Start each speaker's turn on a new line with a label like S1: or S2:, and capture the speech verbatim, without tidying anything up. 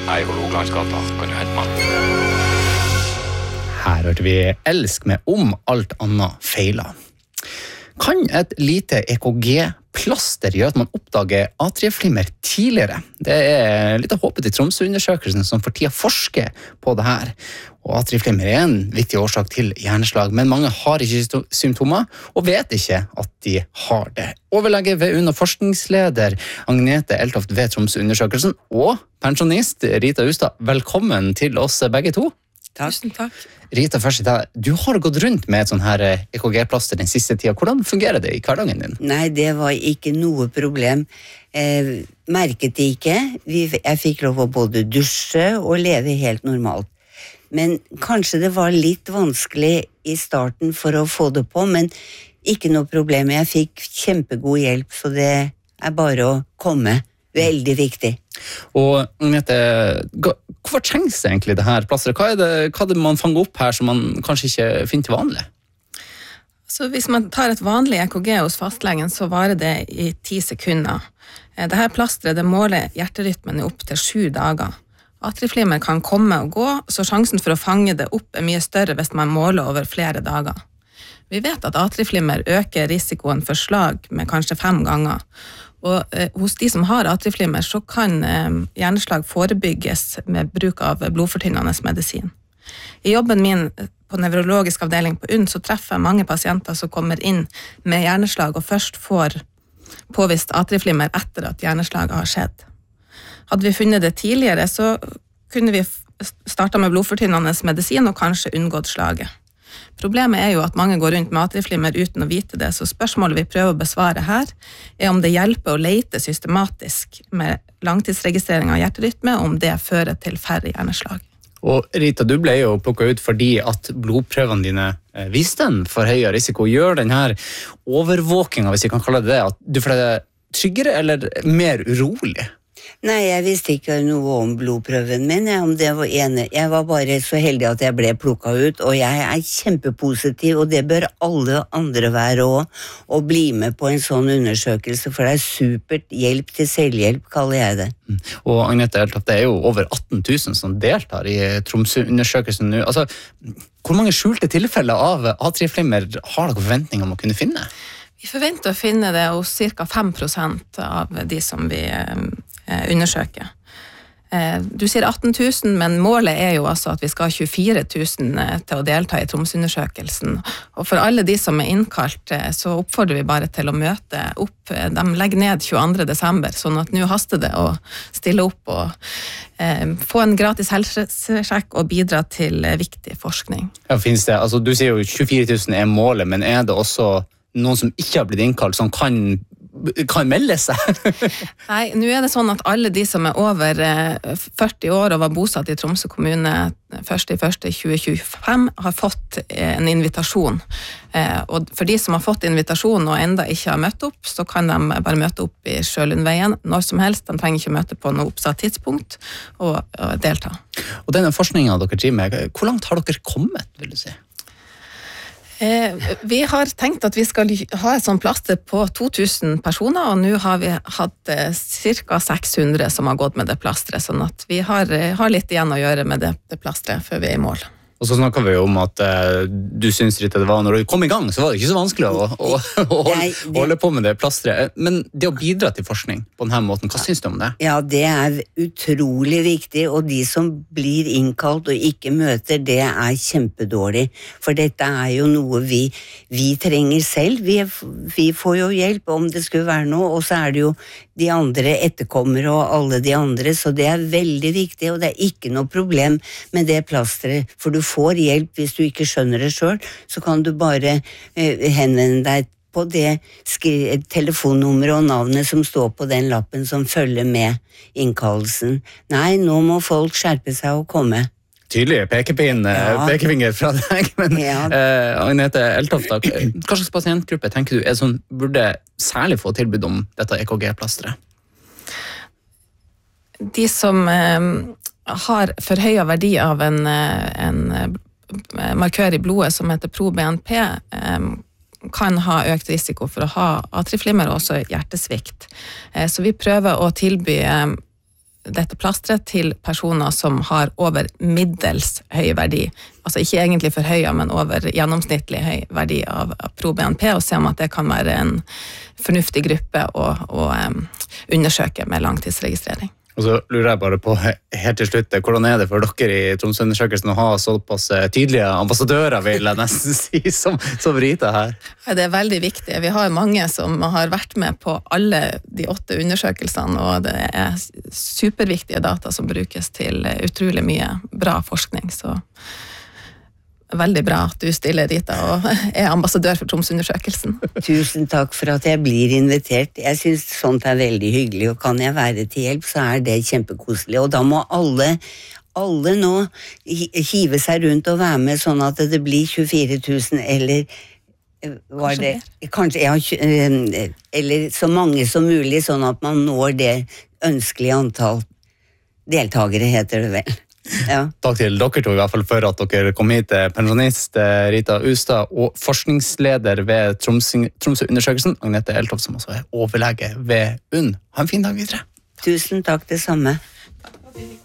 S1: Jeg er i Hålogalandsgata, kan du hente meg?
S2: Her hørte vi Elsk med Om alt annet feiler. Kan et lite E K G-plaster gjøre at man oppdager atrieflimmer tidligere? Det er litt av håpet i Tromsø-undersøkelsen som for tida forsker på det her. Og atrieflimmer er en viktig årsak til hjerneslag, men mange har ikke symptomer og vet ikke at de har det. Overlege ved UNN og forskningsleder Agnete Eltoft ved Tromsø-undersøkelsen og pensjonist Rita Ustad, velkommen til oss begge to.
S3: Tusen takk.
S2: Rita, først, du har gått rundt med et sånn her E K G-plaster den siste tida. Hvordan fungerer det i hverdagen din?
S3: Nei, det var ikke noe problem. Eh, merket det ikke. Vi, jeg fikk lov å både dusje og leve helt normalt. Men kanskje det var litt vanskelig i starten for å få det på, men ikke noe problem. Jeg fikk kjempegod hjelp, så det er bare å komme. Veldig viktig.
S2: Og Agnete, hvorfor trengs egentlig det her plasteret? Hva er det, hva er det man fanger opp her som man kanskje ikke finner til vanlig?
S4: Så hvis man tar et vanlig E K G hos fastlegen, så varer det i ti sekunder. Dette plasteret det måler hjerterytmen i opp til sju dager. Atrieflimmer kan komme og gå, så sjansen for å fange det opp er mye større hvis man måler over flere dager. Vi vet at atrieflimmer øker risikoen for slag med kanskje fem ganger. Og eh, hos de som har atrieflimmer, så kan eh, hjerneslag forebygges med bruk av blodfortynnende medisin. I jobben min på nevrologisk avdeling på UNN så treffer jeg mange pasienter som kommer inn med hjerneslag og først får påvist atrieflimmer etter at hjerneslaget har skjedd. Hadde vi funnet det tidligere, så kunne vi starta med blodfortynnende medisin og kanskje unngått slaget. Problemet er jo at mange går rundt med atrieflimmer uten å vite det, så spørsmålet vi prøver å besvare her er om det hjelper å lete systematisk med langtidsregistrering av hjerterytme, og om det fører til færre hjerneslag.
S2: Og Rita, du ble jo plukket ut fordi at blodprøvene dine viste en for høy risiko. Gjør denne overvåkingen, hvis vi kan kalle det det, at du føler deg tryggere eller mer urolig?
S3: Nei, jeg visste ikke noe om blodprøven min, om det var ene. Jeg var bare så heldig at jeg ble plukket ut, og jeg er kjempepositiv, og det bør alle andre være også, å bli med på en sånn undersøkelse, for det er supert. Hjelp til selvhjelp, kaller jeg det.
S2: Og Agnete Eltoft, det er jo over atten tusen som deltar i Tromsø-undersøkelsen nå. Altså, hvor mange skjulte tilfeller av atrieflimmer har dere forventning om å kunne finne?
S4: Vi forventer å finne det hos cirka fem prosent av de som vi undersøker. Du sier atten tusen, men målet er jo altså at vi skal ha tjuefire tusen til å delta i Tromsø-undersøkelsen. Og for alle de som er innkalt, så oppfordrer vi bare til å møte opp. De legger ned tjueandre desember, sånn at nå haster det å stille opp og eh, få en gratis helsesjekk og bidra til viktig forskning.
S2: Ja, finnes det, altså du sier jo tjuefire tusen er målet, men er det også noen som ikke har blitt innkalt, som kan kan melde seg?
S4: Nei, nå er det sånn at alle de som er over førti år og var bosatt i Tromsø kommune første januar tjue tjuefem har fått en invitasjon. Og for de som har fått invitasjon og enda ikke har møtt opp, så kan de bare møte opp i Sjølundveien når som helst. De trenger ikke møte på noe oppsatt tidspunkt og, og delta.
S2: Og denne forskningen dere driver med, hvor langt har dere kommet, vil du si?
S4: Eh, vi har tenkt at vi skal ha et sånt plaster på to tusen personer, og nå har vi hatt eh, cirka seks hundre som har gått med det plasteret, sånn at vi har, har litt igjen å gjøre med det, det plasteret før vi er i mål. Og så snakker vi jo om at uh, du synes Rita, det var, når du kom i gang, så var det ikke så vanskelig å, å, å, å
S3: Nei, det...
S2: holde på med det plasteret. Men det å bidra til forskning på denne måten, hva synes du om det?
S3: Ja, det er utrolig viktig, og de som blir innkalt og ikke møter, det er kjempedårlig. For dette er jo noe vi, vi trenger selv. Vi, vi får jo hjelp om det skulle være noe, og så er det jo de andre etterkommere og alle de andre, så det er veldig viktig, og det er ikke noe problem med det plasteret, for du får hjelp hvis du ikke skjønner det selv, så kan du bare eh, henvende deg på det skri- telefonnummeret og navnet som står på den lappen som følger med innkallelsen. Nei, nå må folk skjerpe seg og komme.
S2: Tydelig pekepinn, ja. Pekefinger fra deg, men
S3: ja.
S2: eh, Agnete Eltoft, hva slags pasientgruppe tenker du er som burde særlig få tilbud om dette E K G-plasteret?
S4: De som eh, har forhøyet verdi av en, en markør i blodet som heter pro-B N P, eh, kan ha økt risiko for å ha atrieflimmer og også hjertesvikt. Eh, så vi prøver å tilby eh, dette plastret til personer som har over middels høy verdi. Altså ikke egentlig for høy, men over gjennomsnittlig høy verdi av pro-B N P, og se om at det kan være en fornuftig gruppe å, å um, undersøke med langtidsregistrering.
S2: Og så lurer jeg bare på helt til slutt, hvordan er det for dere i Tromsø-undersøkelsen å ha såpass tydelige ambassadører, vil jeg nesten si, som, som Rita her?
S4: Det er veldig viktig. Vi har mange som har vært med på alle de åtte undersøkelsene, og det er superviktige data som brukes til utrolig mye bra forskning, så veldig bra at du stiller, Rita, og er ambassadør for Tromsø-undersøkelsen.
S3: Tusen takk for at jeg blir invitert. Jeg synes sånt er veldig hyggelig, og kan jeg være til hjelp, så er det kjempekoselig. Og da må alle, alle nå hive seg rundt og være med, sånn at det blir tjuefire tusen, eller var det, kanskje, ja, eller så mange som mulig, sånn at man når det ønskelige antall deltagere, heter det vel. Ja.
S2: Takk til dere to i hvert fall for at dere kom hit, pensjonist Rita Ustad og forskningsleder ved Tromsø-undersøkelsen, Agnete Eltoft, som også er overlege ved U N. Ha en fin dag videre.
S3: Tusen takk, det samme.
S4: Takk for at vi fikk